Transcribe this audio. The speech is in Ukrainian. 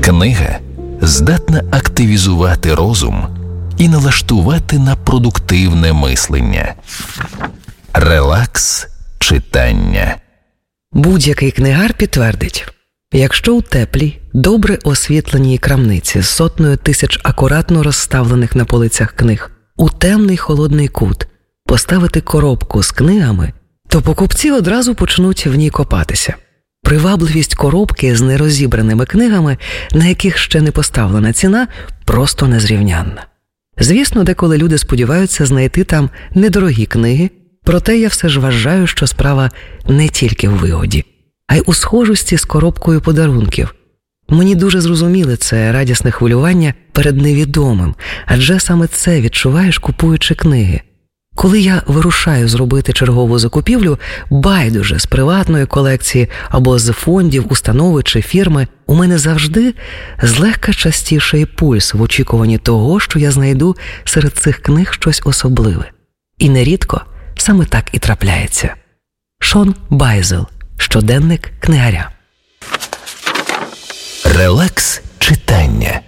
Книга здатна активізувати розум і налаштувати на продуктивне мислення. Релакс читання. Будь-який книгар підтвердить, якщо у теплій, добре освітленій крамниці з сотнею тисяч акуратно розставлених на полицях книг у темний холодний кут поставити коробку з книгами, то покупці одразу почнуть в ній копатися. Привабливість коробки з нерозібраними книгами, на яких ще не поставлена ціна, просто незрівнянна. Звісно, деколи люди сподіваються знайти там недорогі книги, проте я все ж вважаю, що справа не тільки в вигоді, а й у схожості з коробкою подарунків. Мені дуже зрозуміле це радісне хвилювання перед невідомим, адже саме це відчуваєш, купуючи книги. Коли я вирушаю зробити чергову закупівлю, байдуже з приватної колекції або з фондів, установи чи фірми, у мене завжди злегка частіший пульс в очікуванні того, що я знайду серед цих книг щось особливе. І нерідко саме так і трапляється. Шон Байзел. Щоденник книгаря. Релакс читання.